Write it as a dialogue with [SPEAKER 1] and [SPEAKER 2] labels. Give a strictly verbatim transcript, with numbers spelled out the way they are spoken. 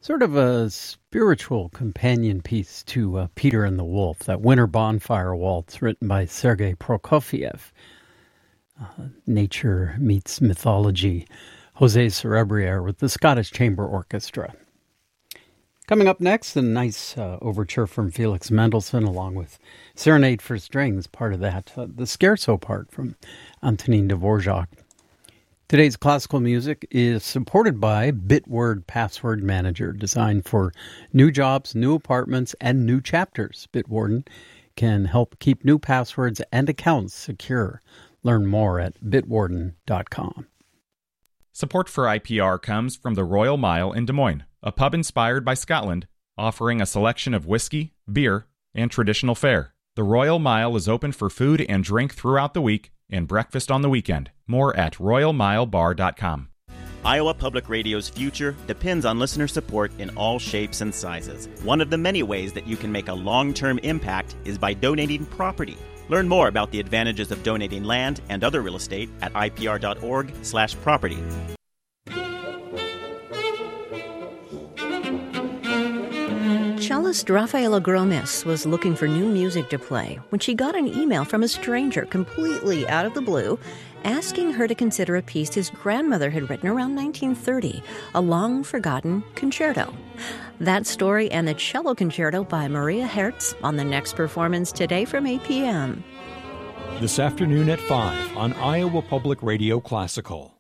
[SPEAKER 1] Sort of a spiritual companion piece to uh, Peter and the Wolf, that Winter Bonfire Waltz written by Sergei Prokofiev. Uh, nature meets mythology. Jose Cerebriere with the Scottish Chamber Orchestra. Coming up next, a nice uh, overture from Felix Mendelssohn, along with Serenade for Strings, part of that, uh, the Scherzo part from Antonin Dvorak. Today's classical music is supported by Bitword Password Manager, designed for new jobs, new apartments, and new chapters. Bitwarden can help keep new passwords and accounts secure. Learn more at bitwarden dot com.
[SPEAKER 2] Support for I P R comes from the Royal Mile in Des Moines, a pub inspired by Scotland, offering a selection of whiskey, beer, and traditional fare. The Royal Mile is open for food and drink throughout the week and breakfast on the weekend. More at royal mile bar dot com.
[SPEAKER 3] Iowa Public Radio's future depends on listener support in all shapes and sizes. One of the many ways that you can make a long-term impact is by donating property. Learn more about the advantages of donating land and other real estate at I P R dot org slash property.
[SPEAKER 4] Cellist Rafaela Gromes was looking for new music to play when she got an email from a stranger completely out of the blue asking her to consider a piece his grandmother had written around nineteen thirty, a long-forgotten concerto. That story and the cello concerto by Maria Hertz on the next performance today from eight p.m.
[SPEAKER 5] This afternoon at five on Iowa Public Radio Classical.